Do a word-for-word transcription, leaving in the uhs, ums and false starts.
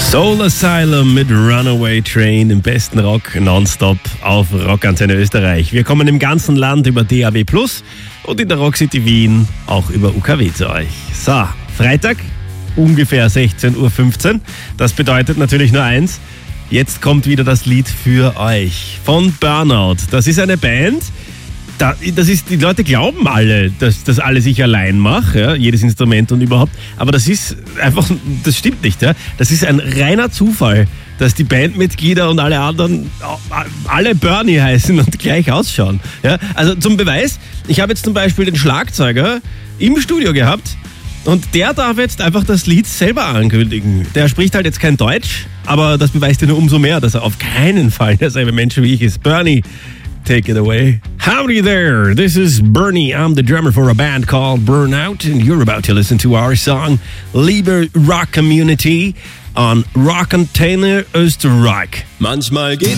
Soul Asylum mit Runaway Train, im besten Rock nonstop auf Rockantenne Österreich. Wir kommen im ganzen Land über D A B plus und in der Rock City Wien auch über U K W zu euch. So, Freitag, ungefähr sechzehn Uhr fünfzehn. Das bedeutet natürlich nur eins, jetzt kommt wieder das Lied für euch von Burnout. Das ist eine Band, Da, das ist, die Leute glauben alle, dass das alles ich allein mache, ja, jedes Instrument und überhaupt. Aber das ist einfach, das stimmt nicht. Ja. Das ist ein reiner Zufall, dass die Bandmitglieder und alle anderen alle Bernie heißen und gleich ausschauen. Ja. Also zum Beweis, ich habe jetzt zum Beispiel den Schlagzeuger im Studio gehabt und der darf jetzt einfach das Lied selber ankündigen. Der spricht halt jetzt kein Deutsch, aber das beweist ja nur umso mehr, dass er auf keinen Fall derselbe Mensch wie ich ist. Bernie, take it away. Howdy there, this is Bernie. I'm the drummer for a band called Burnout, and you're about to listen to our song Liebe Rock Community on Rockantenne Österreich. Manchmal geht